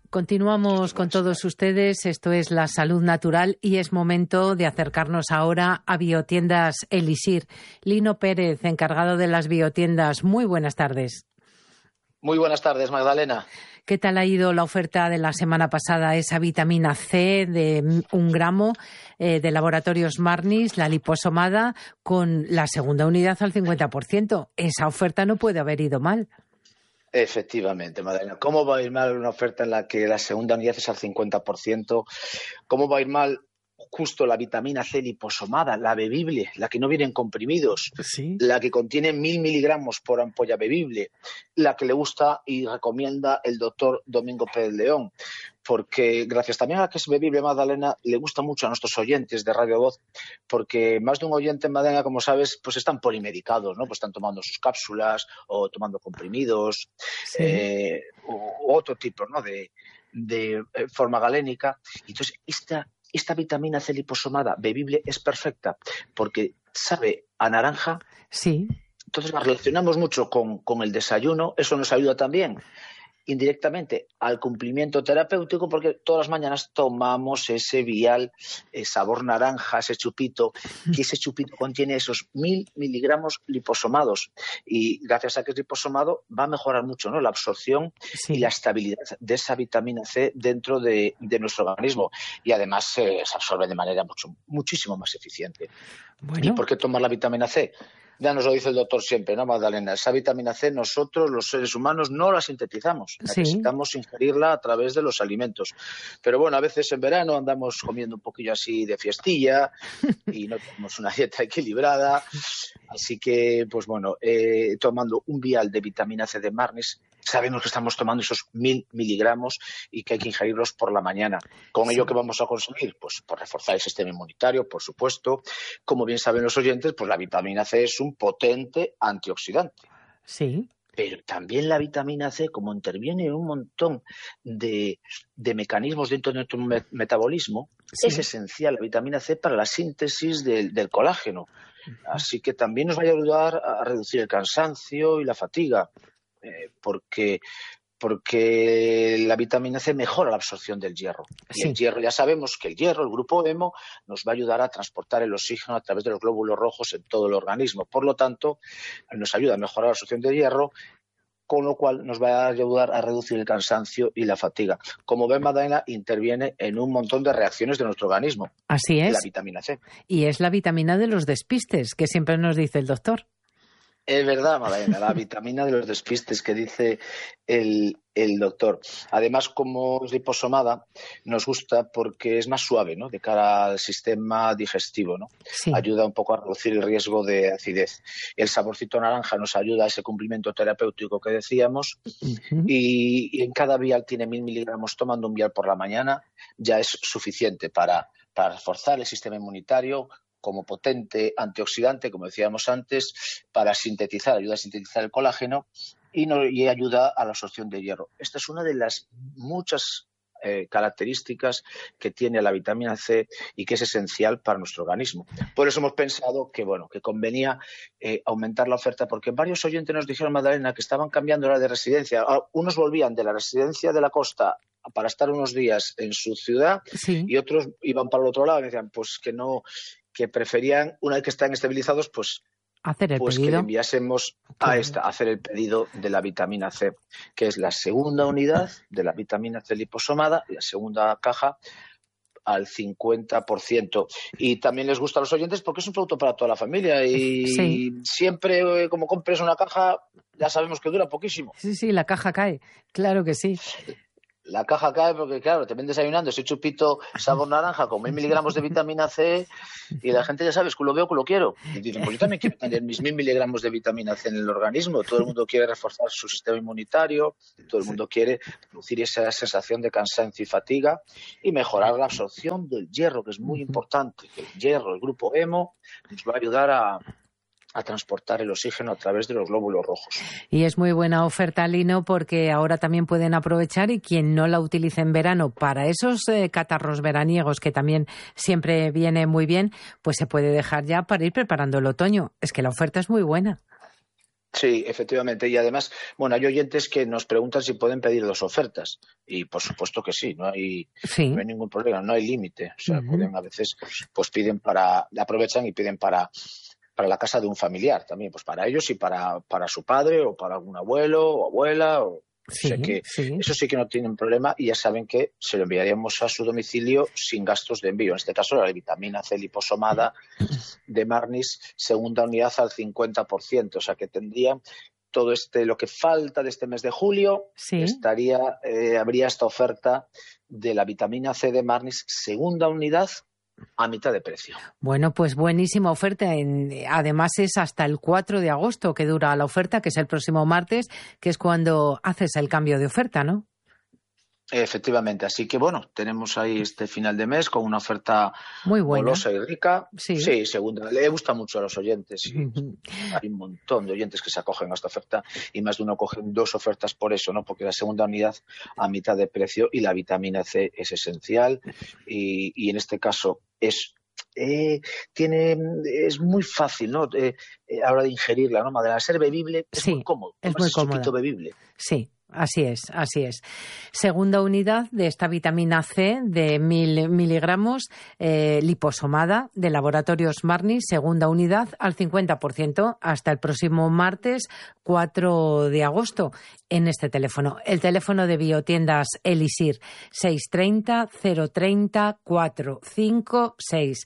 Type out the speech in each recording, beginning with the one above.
Continuamos con todos ustedes. Esto es La Salud Natural y es momento de acercarnos ahora a Biotiendas Elixir. Lino Pérez, encargado de las biotiendas. Muy buenas tardes. Muy buenas tardes, Magdalena. ¿Qué tal ha ido la oferta de la semana pasada? Esa vitamina C de 1 gramo de Laboratorios Marnis, la liposomada, con la segunda unidad al 50%. Esa oferta no puede haber ido mal. Efectivamente, Magdalena. ¿Cómo va a ir mal una oferta en la que la segunda unidad es al 50%? ¿Cómo va a ir mal justo la vitamina C liposomada, la bebible, la que no viene en comprimidos, ¿Sí? la que contiene 1000 miligramos por ampolla bebible, la que le gusta y recomienda el doctor Domingo Pérez León? Porque gracias también a que es bebible, Magdalena, le gusta mucho a nuestros oyentes de Radio Voz, porque más de un oyente, Magdalena, como sabes, pues están polimedicados, ¿no? Pues están tomando sus cápsulas o tomando comprimidos, Sí. u otro tipo, ¿no? de forma galénica. Entonces, esta vitamina C liposomada bebible es perfecta porque sabe a naranja. Sí. Entonces la relacionamos mucho con el desayuno. Eso nos ayuda también indirectamente al cumplimiento terapéutico, porque todas las mañanas tomamos ese vial sabor naranja, ese chupito, que ese chupito contiene esos 1000 miligramos liposomados, y gracias a que es liposomado va a mejorar mucho, ¿no?, la absorción Sí. y la estabilidad de esa vitamina C dentro de nuestro organismo, y además se absorbe de manera muchísimo más eficiente. Bueno. ¿Y por qué tomar la vitamina C? Ya nos lo dice el doctor siempre, ¿no, Magdalena? Esa vitamina C nosotros, los seres humanos, no la sintetizamos. Sí. Necesitamos ingerirla a través de los alimentos. Pero bueno, a veces en verano andamos comiendo un poquillo así de fiestilla y no tenemos una dieta equilibrada. Así que, pues bueno, tomando un vial de vitamina C de Marnis, sabemos que estamos tomando esos 1000 miligramos y que hay que ingerirlos por la mañana. ¿Con ello qué vamos a conseguir? Pues reforzar el sistema inmunitario, por supuesto. Como bien saben los oyentes, pues la vitamina C es un potente antioxidante. Sí. Pero también la vitamina C, como interviene en un montón de mecanismos dentro de nuestro metabolismo, Sí. es esencial la vitamina C para la síntesis del colágeno. Así que también nos va a ayudar a reducir el cansancio y la fatiga, porque la vitamina C mejora la absorción del hierro. Y el Sí. hierro, ya sabemos que el hierro, el grupo hemo, nos va a ayudar a transportar el oxígeno a través de los glóbulos rojos en todo el organismo. Por lo tanto, nos ayuda a mejorar la absorción del hierro, con lo cual nos va a ayudar a reducir el cansancio y la fatiga. Como ven, Magdalena, interviene en un montón de reacciones de nuestro organismo. Así es. La vitamina C. Y es la vitamina de los despistes, que siempre nos dice el doctor. Es verdad, Magdalena, la vitamina de los despistes que dice el doctor. Además, como es liposomada, nos gusta porque es más suave, ¿no?, de cara al sistema digestivo, ¿no? Sí. Ayuda un poco a reducir el riesgo de acidez. El saborcito naranja nos ayuda a ese cumplimiento terapéutico que decíamos. Uh-huh. Y en cada vial tiene 1000 miligramos. Tomando un vial por la mañana ya es suficiente para reforzar el sistema inmunitario, como potente antioxidante, como decíamos antes, para ayuda a sintetizar el colágeno y ayuda a la absorción de hierro. Esta es una de las muchas características que tiene la vitamina C y que es esencial para nuestro organismo. Por eso hemos pensado que convenía aumentar la oferta, porque varios oyentes nos dijeron, Magdalena, que estaban cambiando la de residencia. Unos volvían de la residencia de la costa para estar unos días en su ciudad, Sí. y otros iban para el otro lado y decían pues que no, que preferían, una vez que están estabilizados, pues Hacer el que pedido. le enviásemos a hacer el pedido de la vitamina C, que es la segunda unidad de la vitamina C liposomada, la segunda caja, al 50%. Y también les gusta a los oyentes porque es un producto para toda la familia y Sí. siempre, como compres una caja, ya sabemos que dura poquísimo. Sí, la caja cae. Claro que sí. La caja cae porque, claro, te ven desayunando ese chupito sabor naranja con 1000 miligramos de vitamina C y la gente, ya sabes, culo veo, culo quiero. Y dicen, pues yo también quiero tener mis 1000 miligramos de vitamina C en el organismo. Todo el mundo quiere reforzar su sistema inmunitario, todo el mundo quiere reducir esa sensación de cansancio y fatiga y mejorar la absorción del hierro, que es muy importante. El hierro, el grupo hemo, nos va a ayudar a transportar el oxígeno a través de los glóbulos rojos. Y es muy buena oferta, Lino, porque ahora también pueden aprovechar, y quien no la utilice en verano para esos catarros veraniegos, que también siempre viene muy bien, pues se puede dejar ya para ir preparando el otoño. Es que la oferta es muy buena. Sí, efectivamente. Y además, bueno, hay oyentes que nos preguntan si pueden pedir 2 ofertas. Y por supuesto que sí, Sí. no hay ningún problema, no hay límite. O sea, Ujú. pueden a veces, pues aprovechan y piden para la casa de un familiar también, pues para ellos y para su padre o para algún abuelo o abuela. O sé Sí, que sí. eso sí que no tienen problema y ya saben que se lo enviaríamos a su domicilio sin gastos de envío. En este caso, la vitamina C liposomada de Marnis, segunda unidad al 50%. O sea que tendrían todo lo que falta de este mes de julio, Sí. habría esta oferta de la vitamina C de Marnis, segunda unidad a mitad de precio. Bueno, pues buenísima oferta. Además es hasta el 4 de agosto que dura la oferta, que es el próximo martes, que es cuando haces el cambio de oferta, ¿no? Efectivamente, así que bueno, tenemos ahí este final de mes con una oferta Muy buena. golosa y rica. Sí. Sí, segunda, le gusta mucho a los oyentes y hay un montón de oyentes que se acogen a esta oferta y más de uno cogen 2 ofertas por eso, ¿no? Porque la segunda unidad a mitad de precio y la vitamina C es esencial y en este caso eh, es muy fácil, ¿no? A la hora de ingerirla, ¿no? Madre, al ser bebible es muy Sí, cómodo, es tomarse muy ese chupito cómoda. bebible. Sí, así es, así es. Segunda unidad de esta vitamina C de 1000 miligramos, liposomada de Laboratorios Marnis, segunda unidad al 50% hasta el próximo martes 4 de agosto en este teléfono. El teléfono de Biotiendas Elisir, 630-030-456.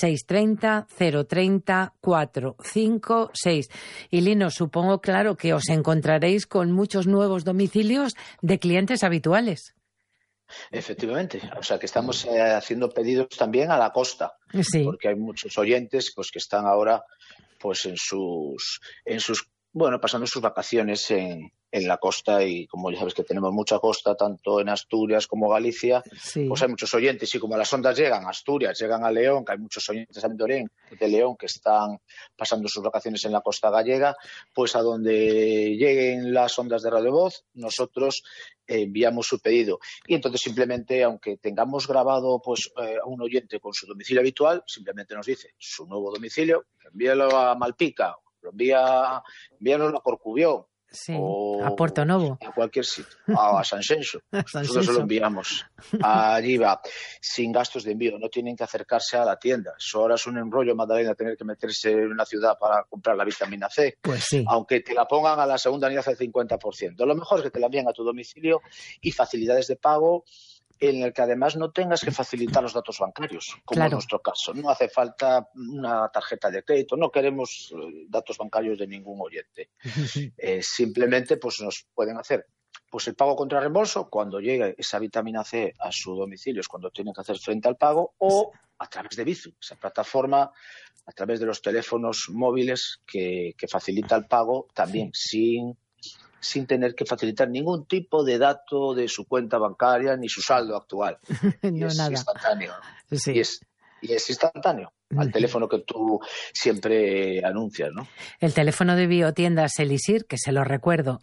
630-030-456. Y Lino, supongo, claro, que os encontraréis con muchos nuevos domicilios de clientes habituales. Efectivamente, o sea que estamos haciendo pedidos también a la costa, Sí, porque hay muchos oyentes pues que están ahora pues bueno, pasando sus vacaciones en la costa y como ya sabes que tenemos mucha costa tanto en Asturias como Galicia, pues sí. hay muchos oyentes y como las ondas llegan a Asturias, llegan a León, que hay muchos oyentes de León que están pasando sus vacaciones en la costa gallega, pues a donde lleguen las ondas de Radio Voz, nosotros enviamos su pedido y entonces simplemente, aunque tengamos grabado pues a un oyente con su domicilio habitual, simplemente nos dice su nuevo domicilio, envíalo a Malpica, envíanos a Corcubión Sí, a Porto o Novo, a cualquier sitio, a Sanxenxo. a Pues San nosotros se lo Xenxo. enviamos. Allí va, sin gastos de envío, no tienen que acercarse a la tienda. Eso ahora es un enrollo, Magdalena, tener que meterse en una ciudad para comprar la vitamina C, Pues sí. aunque te la pongan a la segunda unidad al 50%. Lo mejor es que te la envíen a tu domicilio y facilidades de pago en el que además no tengas que facilitar los datos bancarios, como en Claro. nuestro caso. No hace falta una tarjeta de crédito, no queremos datos bancarios de ningún oyente. Simplemente pues nos pueden hacer pues el pago contra reembolso cuando llegue esa vitamina C a su domicilio, es cuando tienen que hacer frente al pago, o a través de Bizum, esa plataforma, a través de los teléfonos móviles que facilita el pago también sin tener que facilitar ningún tipo de dato de su cuenta bancaria ni su saldo actual. Y No, es nada. instantáneo. Y Sí. es instantáneo al teléfono que tú siempre anuncias, ¿no? El teléfono de Biotiendas Elisir, que se lo recuerdo,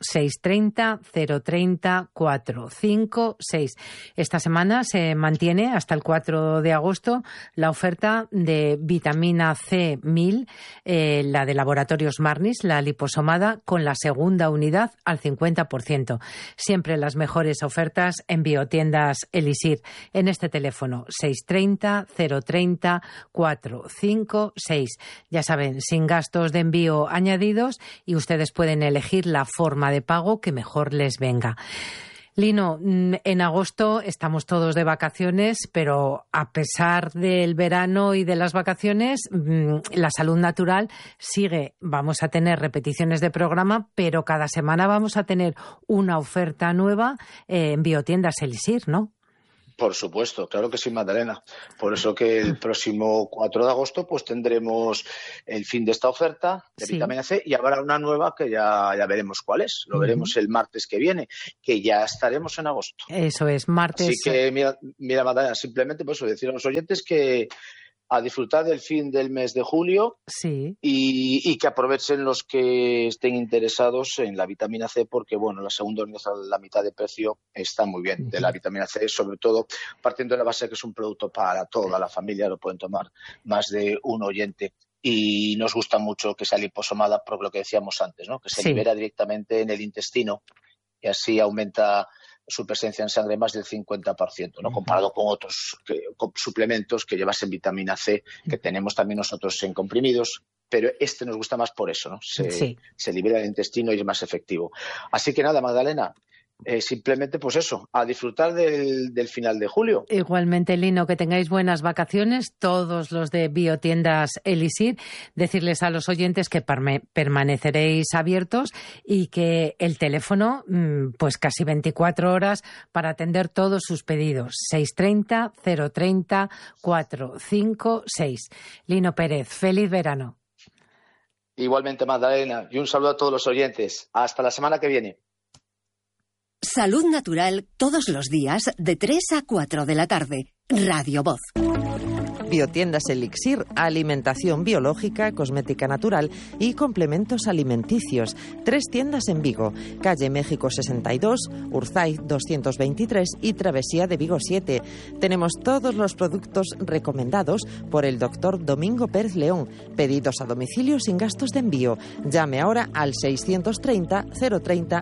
630-030-456. Esta semana se mantiene hasta el 4 de agosto la oferta de vitamina C 1000, la de Laboratorios Marnis, la liposomada, con la segunda unidad al 50%. Siempre las mejores ofertas en Biotiendas Elisir. En este teléfono, 630-030-456. Ya saben, sin gastos de envío añadidos y ustedes pueden elegir la forma de pago que mejor les venga. Lino, en agosto estamos todos de vacaciones, pero a pesar del verano y de las vacaciones, la salud natural sigue. Vamos a tener repeticiones de programa, pero cada semana vamos a tener una oferta nueva en Biotiendas Elisir, ¿no? Por supuesto, claro que sí, Magdalena. Por eso que el próximo 4 de agosto pues tendremos el fin de esta oferta de Sí. vitamina C y habrá una nueva que ya veremos cuál es. Lo veremos el martes que viene, que ya estaremos en agosto. Eso es, Así martes. que, mira, Magdalena, simplemente pues decir a los oyentes que a disfrutar del fin del mes de julio Sí. y que aprovechen los que estén interesados en la vitamina C porque, bueno, la segunda unidad a la mitad de precio está muy bien. De la vitamina C, sobre todo partiendo de la base que es un producto para toda la familia, lo pueden tomar más de un oyente. y nos gusta mucho que sea liposomada por lo que decíamos antes, ¿no? Que se libera directamente en el intestino y así aumenta su presencia en sangre más del 50%, ¿no? Comparado con otros con suplementos que llevasen vitamina C, que tenemos también nosotros en comprimidos, pero este nos gusta más por eso, ¿no? Se libera el intestino y es más efectivo. Así que nada, Magdalena, simplemente pues eso, a disfrutar del final de julio. Igualmente, Lino, que tengáis buenas vacaciones, todos los de Biotiendas Elixir. Decirles a los oyentes que permaneceréis abiertos y que el teléfono, pues casi 24 horas para atender todos sus pedidos. 630 030 456. Lino Pérez, feliz verano. Igualmente, Magdalena, y un saludo a todos los oyentes. Hasta la semana que viene. Salud Natural todos los días de 3 a 4 de la tarde. Radio Voz. Biotiendas Elixir, alimentación biológica, cosmética natural y complementos alimenticios. 3 tiendas en Vigo, calle México 62, Urzaiz 223 y Travesía de Vigo 7. Tenemos todos los productos recomendados por el doctor Domingo Pérez León. Pedidos a domicilio sin gastos de envío. Llame ahora al 630 030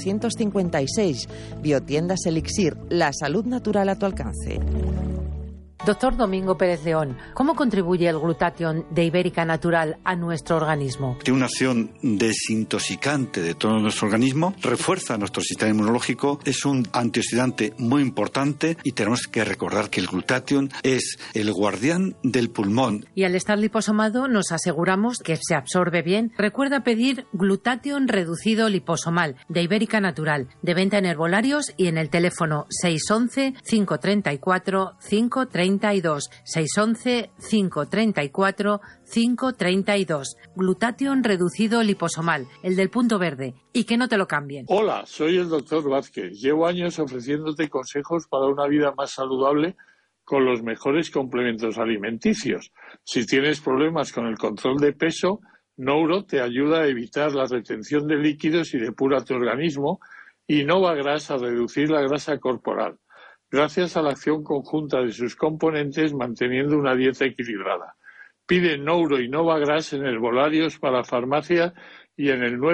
456. Biotiendas Elixir, la salud natural a tu alcance. Doctor Domingo Pérez León, ¿cómo contribuye el glutatión de Ibérica Natural a nuestro organismo? Tiene una acción desintoxicante de todo nuestro organismo, refuerza nuestro sistema inmunológico, es un antioxidante muy importante y tenemos que recordar que el glutatión es el guardián del pulmón. Y al estar liposomado nos aseguramos que se absorbe bien. Recuerda pedir glutatión reducido liposomal de Ibérica Natural, de venta en herbolarios y en el teléfono 611 534 532. 611 534 532. Glutatión reducido liposomal, el del punto verde. Y que no te lo cambien. Hola, soy el doctor Vázquez. Llevo años ofreciéndote consejos para una vida más saludable con los mejores complementos alimenticios. Si tienes problemas con el control de peso, Nouro te ayuda a evitar la retención de líquidos y depura tu organismo, y Novagras a reducir la grasa corporal, gracias a la acción conjunta de sus componentes manteniendo una dieta equilibrada. Pide Nouro y Novagras en herbolarios para farmacia y en el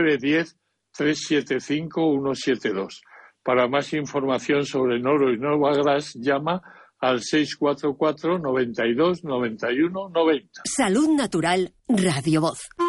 910-375-172. Para más información sobre Nouro y Novagras, llama al 644 92 91 90. Salud Natural, Radio Voz.